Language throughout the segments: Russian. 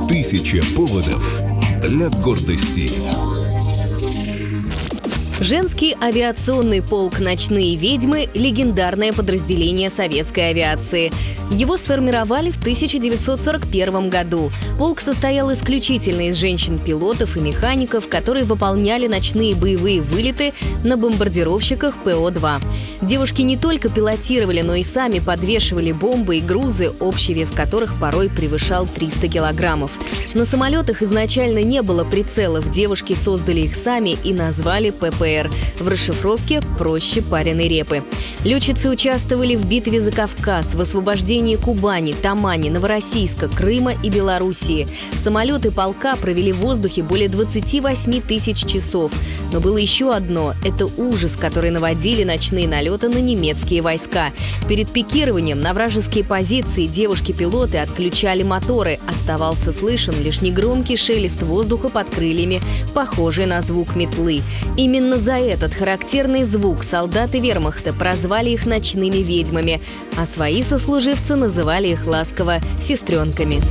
Тысяча поводов для гордости. Женский авиационный полк «Ночные ведьмы» – легендарное подразделение советской авиации. Его сформировали в 1941 году. Полк состоял исключительно из женщин-пилотов и механиков, которые выполняли ночные боевые вылеты на бомбардировщиках ПО-2. Девушки не только пилотировали, но и сами подвешивали бомбы и грузы, общий вес которых порой превышал 300 килограммов. На самолетах изначально не было прицелов, девушки создали их сами и назвали ППР. В расшифровке проще пареной репы. Летчицы участвовали в битве за Кавказ, в освобождении Кубани, Тамани, Новороссийска, Крыма и Белоруссии. Самолеты полка провели в воздухе более 28 тысяч часов. Но было еще одно – это ужас, который наводили ночные налеты на немецкие войска. Перед пикированием на вражеские позиции девушки-пилоты отключали моторы. Оставался слышен лишь негромкий шелест воздуха под крыльями, похожий на звук метлы. Именно за этот характерный звук солдаты вермахта прозвали их ночными ведьмами, а свои сослуживцы называли их ласково сестренками.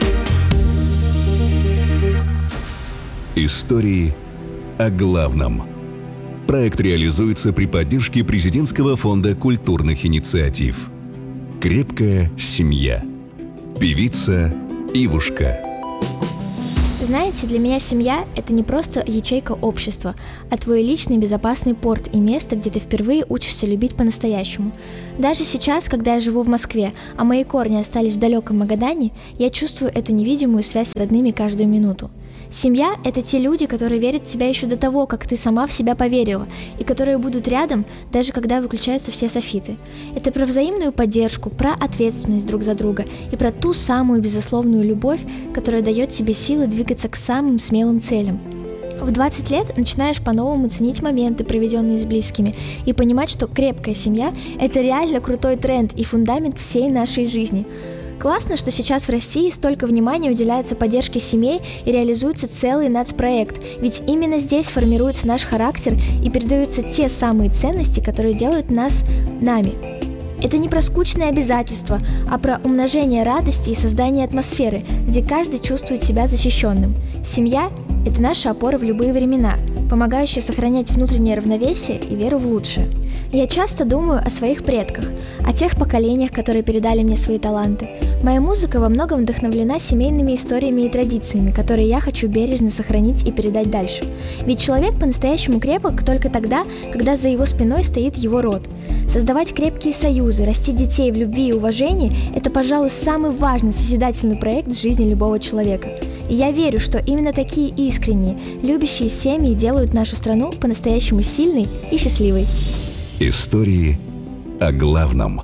Истории о главном. Проект реализуется при поддержке Президентского фонда культурных инициатив. «Крепкая семья». Певица Ивушка. Знаете, для меня семья – это не просто ячейка общества, а твой личный безопасный порт и место, где ты впервые учишься любить по-настоящему. Даже сейчас, когда я живу в Москве, а мои корни остались в далеком Магадане, я чувствую эту невидимую связь с родными каждую минуту. Семья – это те люди, которые верят в тебя еще до того, как ты сама в себя поверила, и которые будут рядом, даже когда выключаются все софиты. Это про взаимную поддержку, про ответственность друг за друга и про ту самую безусловную любовь, которая дает тебе силы двигаться к самым смелым целям. В 20 лет начинаешь по-новому ценить моменты, проведенные с близкими, и понимать, что крепкая семья – это реально крутой тренд и фундамент всей нашей жизни. Классно, что сейчас в России столько внимания уделяется поддержке семей и реализуется целый нацпроект, ведь именно здесь формируется наш характер и передаются те самые ценности, которые делают нас нами. Это не про скучные обязательства, а про умножение радости и создание атмосферы, где каждый чувствует себя защищенным. Семья – это наша опора в любые времена, помогающая сохранять внутреннее равновесие и веру в лучшее. Я часто думаю о своих предках, о тех поколениях, которые передали мне свои таланты. Моя музыка во многом вдохновлена семейными историями и традициями, которые я хочу бережно сохранить и передать дальше. Ведь человек по-настоящему крепок только тогда, когда за его спиной стоит его род. Создавать крепкие союзы, растить детей в любви и уважении – это, пожалуй, самый важный созидательный проект в жизни любого человека. И я верю, что именно такие искренние, любящие семьи делают нашу страну по-настоящему сильной и счастливой. Истории о главном.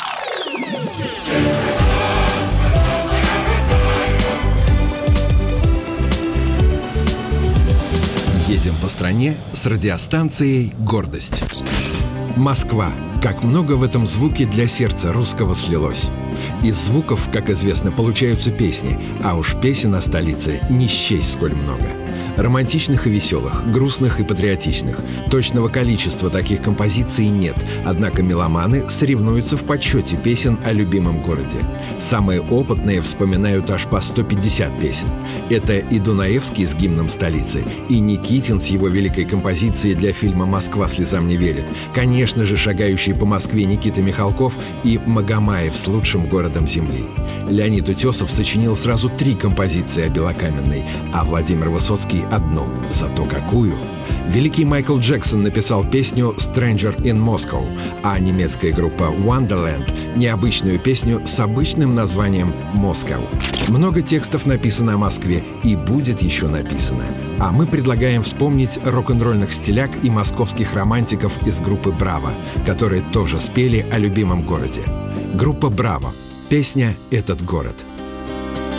Едем по стране с радиостанцией «Гордость». Москва. Как много в этом звуке для сердца русского слилось. Из звуков, как известно, получаются песни, а уж песен о столице не счесть сколь много. Романтичных и веселых, грустных и патриотичных. Точного количества таких композиций нет, однако меломаны соревнуются в подсчете песен о любимом городе. Самые опытные вспоминают аж по 150 песен. Это и Дунаевский с гимном столицы, и Никитин с его великой композицией для фильма «Москва слезам не верит», конечно же, шагающий по Москве Никита Михалков и Магомаев с лучшим городом земли. Леонид Утесов сочинил сразу 3 композиции о Белокаменной, а Владимир Высоцкий – одну, зато какую. Великий Майкл Джексон написал песню «Stranger in Moscow», а немецкая группа Wonderland – необычную песню с обычным названием «Moscow». Много текстов написано о Москве и будет еще написано. А мы предлагаем вспомнить рок-н-ролльных стиляк и московских романтиков из группы «Браво», которые тоже спели о любимом городе. Группа «Браво». Песня «Этот город».